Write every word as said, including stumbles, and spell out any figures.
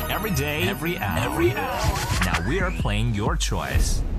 Every day, every hour, every hour. Now we are playing your choice.